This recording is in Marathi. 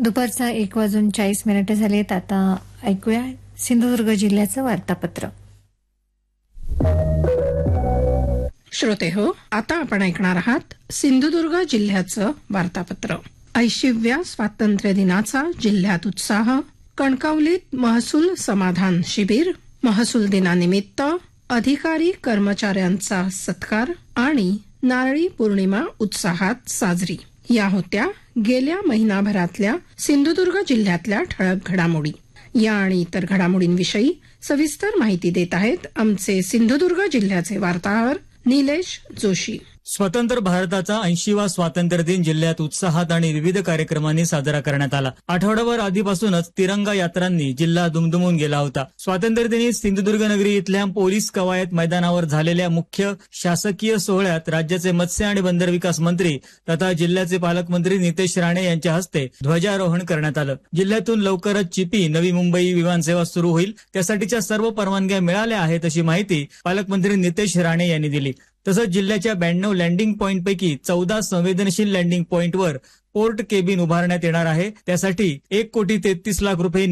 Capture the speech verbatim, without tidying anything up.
दुपारचा एक वाजून चाळीस मिनिटे झालेत. आता ऐकूया सिंधुदुर्ग जिल्ह्याचं वार्तापत्र. श्रोते हो, आता आपण ऐकणार आहात सिंधुदुर्ग जिल्ह्याचं वार्तापत्र. ऐंशीव्या स्वातंत्र्य दिनाचा जिल्ह्यात उत्साह. कणकवलीत महसूल समाधान शिबिर. महसूल दिनानिमित्त अधिकारी कर्मचाऱ्यांचा सत्कार आणि नारळी पौर्णिमा उत्साहात साजरी. या होत्या गेल्या महिनाभरातल्या सिंधुदुर्ग जिल्ह्यातल्या ठळक घडामोडी. या आणि इतर घडामोडींविषयी सविस्तर माहिती देत आहेत आमचे सिंधुदुर्ग जिल्ह्याचे वार्ताहर निलेश जोशी. स्वतंत्र भारताचा ऐंशीवा स्वातंत्र्य दिन जिल्ह्यात उत्साहात आणि विविध कार्यक्रमांनी साजरा करण्यात आला. आठवडाभर आधीपासूनच तिरंगा यात्रांनी जिल्हा दुमदुमून गेला होता. स्वातंत्र्य दिनी सिंधुदुर्ग नगरी इथल्या पोलीस कवायत मैदानावर झालेल्या मुख्य शासकीय सोहळ्यात राज्याचे मत्स्य आणि बंदर विकास मंत्री तथा जिल्ह्याचे पालकमंत्री नितेश राणे यांच्या हस्ते ध्वजारोहण करण्यात आलं. जिल्ह्यातून लवकरच चिपी नवी मुंबई विमानसेवा सुरू होईल, त्यासाठीच्या सर्व परवानग्या मिळाल्या आहेत अशी माहिती पालकमंत्री नितेश राणे यांनी दिली. तसंच जिल्ह्याच्या ब्याण्णव लँडिंग पॉईंटपैकी चौदा संवेदनशील लँडिंग पॉईंटवर पोर्ट केबिन उभारण्यात येणार आहे. त्यासाठी एक कोटी तेहतीस लाख रुपये